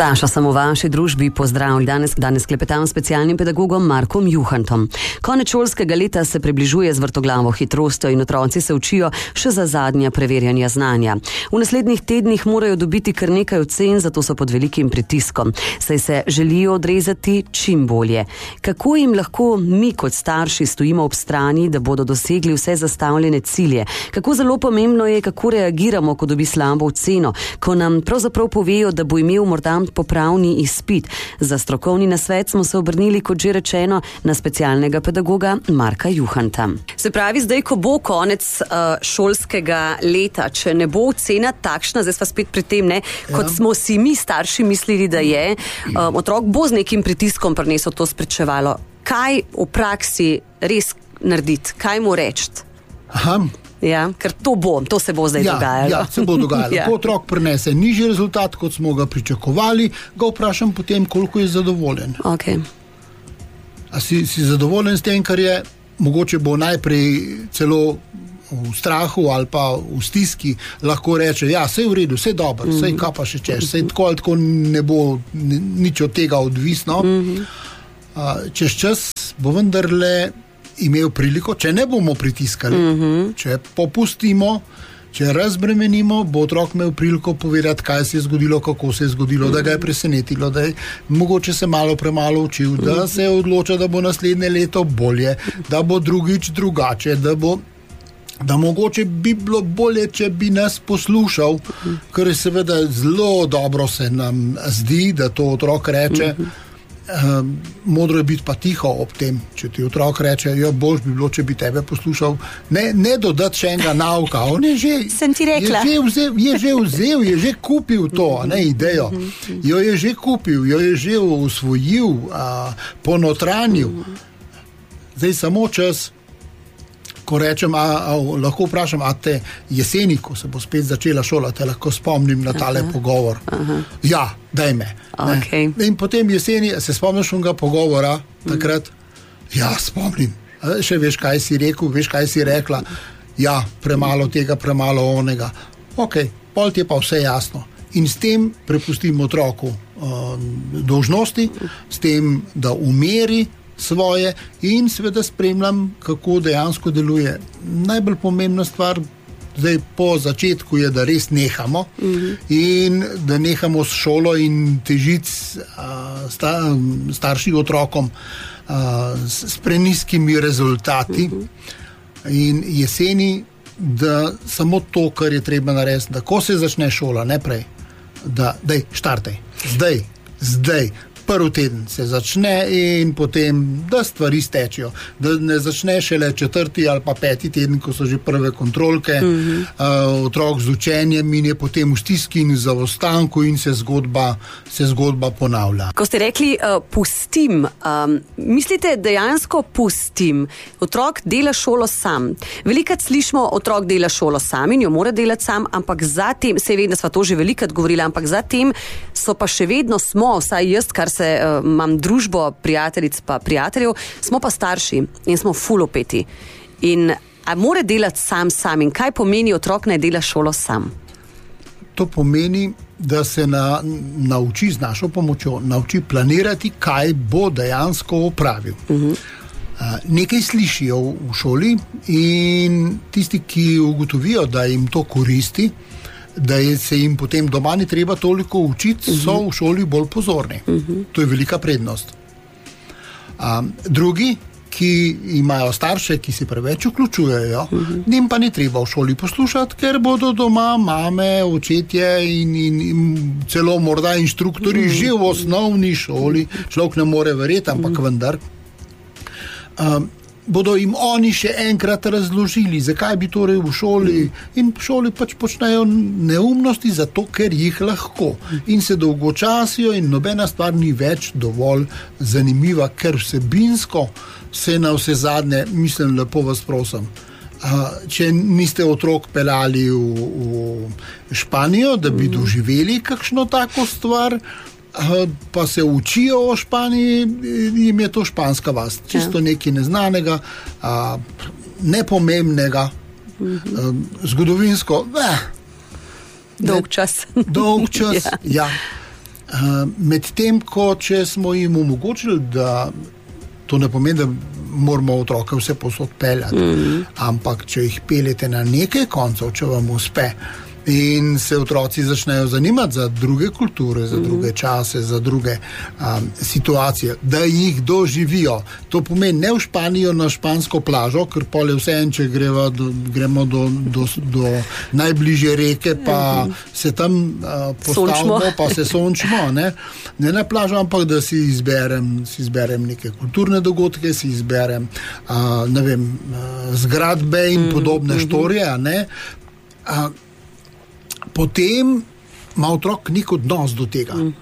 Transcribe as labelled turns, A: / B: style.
A: Saša, sem v vaši družbi, pozdravljen. Danes klepetam s specialnim pedagogom Markom Juhantom. Konec šolskega leta se približuje z vrtoglavo hitrostjo in otroci se učijo še za zadnja preverjanja znanja. V naslednjih tednih morajo dobiti kar nekaj ocen, zato so pod velikim pritiskom, saj se želijo odrezati čim bolje. Kako jim lahko mi kot starši stojimo ob strani, da bodo dosegli vse zastavljene cilje? Kako zelo pomembno je, kako reagiramo, ko dobi slabo oceno, ko nam pravzaprav povejo, da bo imel morda popravni izpit. Za strokovni nasvet smo se obrnili, kot že rečeno, na specialnega pedagoga Marka Juhanta. Se pravi, zdaj, ko bo konec šolskega leta, če ne bo ocena takšna, zdaj sva spet pri tem, kot smo si mi starši mislili, da je, otrok bo z nekim pritiskom prinesel to spričevalo. Kaj v praksi res narediti? Kaj mu reči? Ja, ker to se bo zdaj dogajalo.
B: Ja, se bo dogajalo. Ko otrok prinese nižji rezultat, kot smo ga pričakovali, ga vprašam potem, koliko je zadovoljen.
A: Okay.
B: A si zadovoljen s tem, kar je? Mogoče bo najprej celo v strahu ali pa v stiski lahko reče, ja, sej v redu, sej dobro, sej kaj pa še češ, sej tako ali tako ne bo nič od tega odvisno. Čez čas bo vendarle imel priliko, če ne bomo pritiskali, če popustimo, če razbremenimo, bo otrok imel priliko povedati, kaj se je zgodilo, kako se je zgodilo, da ga je presenetilo, da je mogoče se malo premalo učil, da se odloča, da bo naslednje leto bolje, da bo drugič drugače, da mogoče bi bilo bolje, če bi nas poslušal, ker seveda zelo dobro se nam zdi, da to otrok reče. Modro je biti pa tiho ob tem, če ti otrok reče, bož bi bilo, če bi tebe poslušal, ne dodati še enega nauka, on je že,
A: sem ti rekla.
B: je že kupil to, idejo, jo je že kupil, jo je že usvojil, ponotranil. Zdaj samo čas, ko rečem, lahko vprašam, a te jeseni, ko se bo spet začela šola, te lahko spomnim na tale pogovor. Ja, daj me.
A: Okay.
B: In potem jeseni, se spomniš onega pogovora takrat? Ja, spomnim. Še veš, kaj si rekel, veš, kaj si rekla? Ja, premalo tega, premalo onega. Ok, pol ti je pa vse jasno. In s tem prepustim otroku dolžnosti, s tem, da umeri svoje in seveda spremljam, kako dejansko deluje. Najbolj pomembna stvar zdaj po začetku je, da res nehamo in da nehamo s šolo in težiti staršim otrokom s prenizkimi rezultati in jeseni, da samo to, kar je treba narediti, da ko se začne šola, ne prej, da daj, štartaj, zdaj, prvi teden se začne in potem, da stvari stečejo, da ne začne šele 4. ali pa 5. teden, ko so že prve kontrolke, otrok z učenjem in je potem v stiski in zaostanku in se zgodba ponavlja.
A: Ko ste rekli pustim, mislite dejansko pustim? Otrok dela šolo sam. Velikrat slišimo, otrok dela šolo sam in jo mora delati sam, ampak zatem, se vedno sva to že velikrat govorila, ampak zatem so pa še vedno vsaj jaz, kar se imam družbo prijateljic pa prijateljev, smo pa starši in smo ful opeti. In a mora delati sam in kaj pomeni otrok naj dela šolo sam?
B: To pomeni, da se nauči z našo pomočjo, nauči planirati, kaj bo dejansko opravil. Nekaj slišijo v šoli in tisti, ki ugotovijo, da jim to koristi, da se jim potem doma ni treba toliko učiti, so v šoli bolj pozorni. To je velika prednost. Drugi, ki imajo starše, ki se preveč vključujejo, njim pa ni treba v šoli poslušati, ker bodo doma mame, očetje in celo morda inštruktori že v osnovni šoli, človek ne more verjeti, ampak vendar, bodo jim oni še enkrat razložili, zakaj bi torej v šoli, in v šoli pač počnejo neumnosti zato, ker jih lahko in se dolgočasijo in nobena stvar ni več dovolj zanimiva, ker vsebinsko se na vse zadnje, mislim, lepo vas prosim, če niste otrok peljali v Španijo, da bi doživeli kakšno tako stvar, pa se učijo o Španiji, jim je to španska vas. Čisto nekaj neznanega, nepomembnega, zgodovinsko,
A: dolg čas.
B: Ja. Medtem ko če smo jim omogočili, da to ne pomeni, da moramo otroke vse posod peljati, ampak če jih peljete na nekaj koncev, če vam uspe in se otroci začnejo zanimati za druge kulture, za druge čase, za druge situacije, da jih doživijo. To pomeni ne v Španijo na špansko plažo, ker pol je vseeno, če gremo do najbližje reke, pa se tam postavimo, pa se sončimo, ne na plažo, ampak da si izberem neke kulturne dogodke, si izberem zgradbe in podobne štorije, ne. Potem ima otrok nek odnos do tega.